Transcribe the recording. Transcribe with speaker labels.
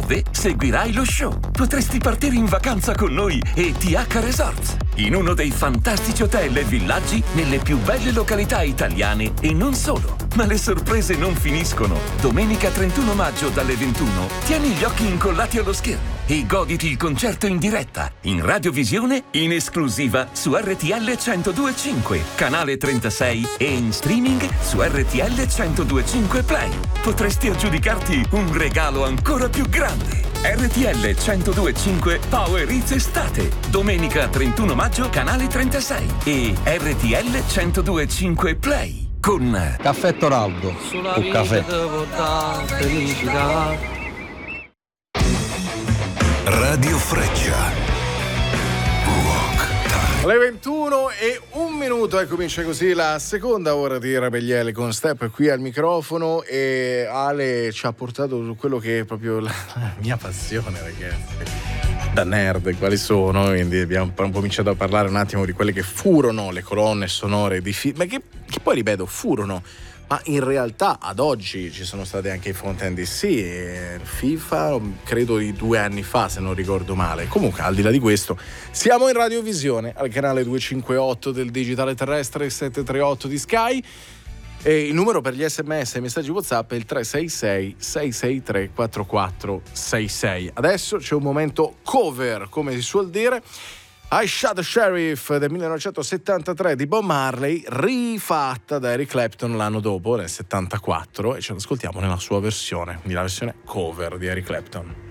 Speaker 1: dove seguirai lo show. Potresti partire in vacanza con noi e TH Resorts, in uno dei fantastici hotel e villaggi nelle più belle località italiane e non solo. Ma le sorprese non finiscono. Domenica 31 maggio dalle 21 tieni gli occhi incollati allo schermo e goditi il concerto in diretta, in radiovisione, in esclusiva su RTL 102.5, canale 36 e in streaming su RTL 102.5 Play. Potresti aggiudicarti un regalo ancora più grande. RTL 102.5 Power Hits Estate, domenica 31 maggio, canale 36 e RTL 102.5 Play con
Speaker 2: Caffè Toraldo o caffè.
Speaker 3: Radio Freccia.
Speaker 4: Alle 21:01 e comincia così la seconda ora di Rebelliele con Step qui al microfono, e Ale ci ha portato su quello che è proprio la mia passione, ragazzi, da nerd quali sono, quindi abbiamo cominciato a parlare un attimo di quelle che furono le colonne sonore di film, ma che poi ripeto furono, ma in realtà ad oggi ci sono state anche i Fontaine DC e FIFA, credo di 2 anni fa se non ricordo male. Comunque al di là di questo siamo in radiovisione al canale 258 del digitale terrestre, 738 di Sky, e il numero per gli sms e messaggi WhatsApp è il 366 663 4466. Adesso c'è un momento cover, come si suol dire. I Shot the Sheriff del 1973 di Bob Marley, rifatta da Eric Clapton l'anno dopo, nel 74, e ce l'ascoltiamo nella sua versione, quindi la versione cover di Eric Clapton.